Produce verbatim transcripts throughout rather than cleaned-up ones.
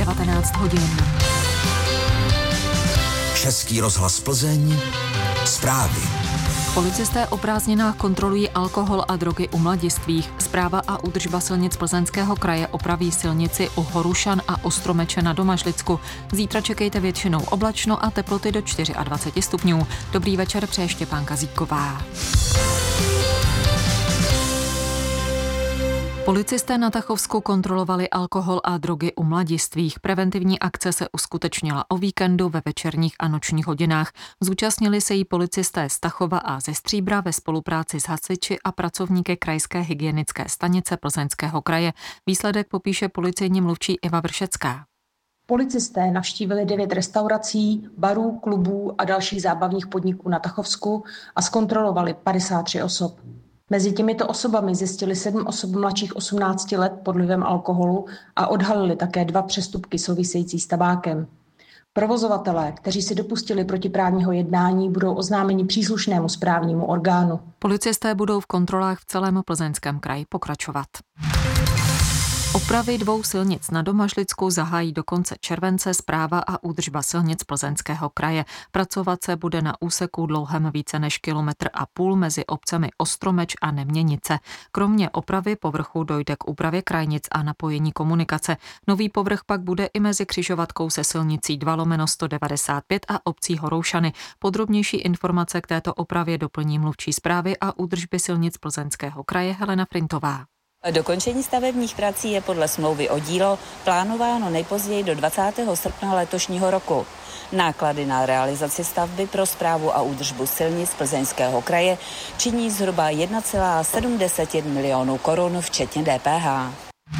devatenáct hodin. Český rozhlas Plzeň, zprávy. Policisté o prázdninách kontrolují alkohol a drogy u mladistvých. Správa a údržba silnic Plzeňského kraje opraví silnici u Horušan a Ostromeče na Domažlicku. Zítra čekejte většinou oblačno a teploty do dvacet čtyři stupňů. Dobrý večer, přeje Štěpánka Zíková. Policisté na Tachovsku kontrolovali alkohol a drogy u mladistvých. Preventivní akce se uskutečnila o víkendu ve večerních a nočních hodinách. Zúčastnili se jí policisté z Tachova a ze Stříbra ve spolupráci s hasiči a pracovníky krajské hygienické stanice Plzeňského kraje. Výsledek popíše policejní mluvčí Iva Vršecká. Policisté navštívili devět restaurací, barů, klubů a dalších zábavních podniků na Tachovsku a zkontrolovali padesát tři osob. Mezi těmito osobami zjistili sedm osob mladších osmnácti let pod vlivem alkoholu a odhalili také dva přestupky související s tabákem. Provozovatelé, kteří si dopustili protiprávního jednání, budou oznámeni příslušnému správnímu orgánu. Policisté budou v kontrolách v celém Plzeňském kraji pokračovat. Opravy dvou silnic na Domažlicku zahájí do konce července Správa a údržba silnic Plzeňského kraje. Pracovat se bude na úseku dlouhém více než kilometr a půl mezi obcemi Ostromeč a Neměnice. Kromě opravy povrchu dojde k úpravě krajnic a napojení komunikace. Nový povrch pak bude i mezi křižovatkou se silnicí dva lomeno sto devadesát pět a obcí Horoušany. Podrobnější informace k této opravě doplní mluvčí Správy a údržby silnic Plzeňského kraje Helena Frintová. Dokončení stavebních prací je podle smlouvy o dílo plánováno nejpozději do dvacátého srpna letošního roku. Náklady na realizaci stavby pro správu a údržbu silnic Plzeňského kraje činí zhruba jedna celá sedm milionu korun včetně D P H.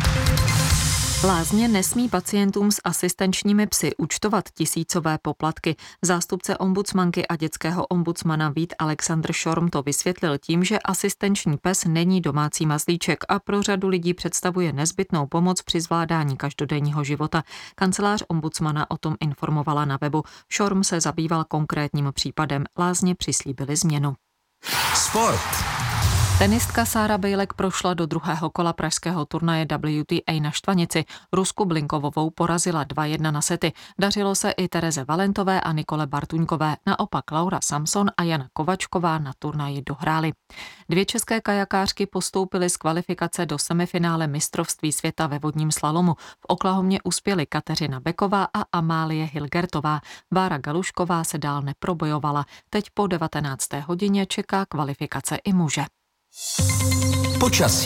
Lázně nesmí pacientům s asistenčními psy účtovat tisícové poplatky. Zástupce ombudsmanky a dětského ombudsmana Vít Alexandr Šorm to vysvětlil tím, že asistenční pes není domácí mazlíček a pro řadu lidí představuje nezbytnou pomoc při zvládání každodenního života. Kancelář ombudsmana o tom informovala na webu. Šorm se zabýval konkrétním případem. Lázně přislíbili změnu. Sport. Tenistka Sára Bejlek prošla do druhého kola pražského turnaje W T A na Štvanici. Rusku Blinkovovou porazila dva jedna na sety. Dařilo se i Tereze Valentové a Nikole Bartuňkové. Naopak Laura Samson a Jana Kovačková na turnaji dohrály. Dvě české kajakářky postoupily z kvalifikace do semifinále mistrovství světa ve vodním slalomu. V Oklahomě uspěly Kateřina Beková a Amálie Hilgertová. Bára Galušková se dál neprobojovala. Teď po devatenácté hodině čeká kvalifikace i muže. Počasí.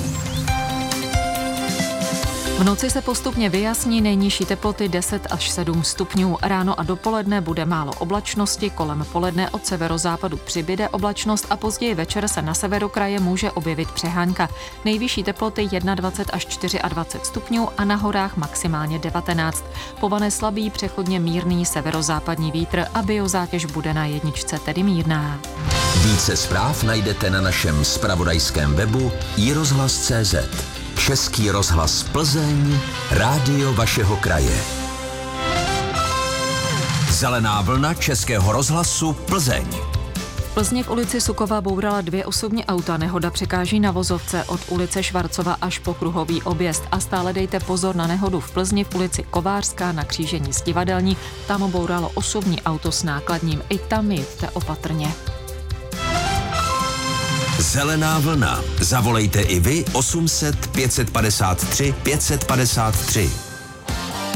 V noci se postupně vyjasní, nejnižší teploty deset až sedm stupňů. Ráno a dopoledne bude málo oblačnosti, kolem poledne od severozápadu přibyde oblačnost a později večer se na severu kraje může objevit přehánka. Nejvyšší teploty dvacet jedna až dvacet čtyři stupňů a na horách maximálně devatenáct. Povane slabý, přechodně mírný severozápadní vítr a biozátěž bude na jedničce, tedy mírná. Více zpráv najdete na našem zpravodajském webu i rozhlas tečka cé zet. Český rozhlas Plzeň, rádio vašeho kraje. Zelená vlna Českého rozhlasu Plzeň. V Plzni v ulici Sukova bourala dvě osobní auta. Nehoda překáží na vozovce od ulice Švarcova až po kruhový objezd. A stále dejte pozor na nehodu v Plzni v ulici Kovářská na křížení s Divadelní. Tam bouralo osobní auto s nákladním. I tam jeďte opatrně. Zelená vlna. Zavolejte i vy osm set pět set padesát tři pět set padesát tři.